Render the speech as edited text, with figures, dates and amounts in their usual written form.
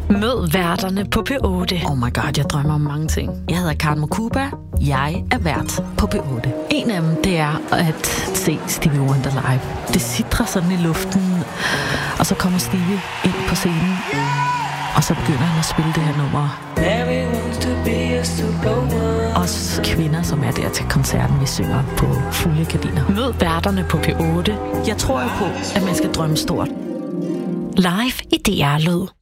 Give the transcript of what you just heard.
Mød værterne på P8. Oh my god, jeg drømmer om mange ting. Jeg hedder Karen Mokuba. Jeg er vært på P8. En af dem, det er at se Stevie Wonder live. Det sitrer sådan i luften, og så kommer Stevie ind på scenen, og så begynder han at spille det her nummer. Os kvinder, som er der til koncerten, vi synger på fulde gardiner. Mød værterne på P8. Jeg tror jo på, at man skal drømme stort. Live i DR Lyd.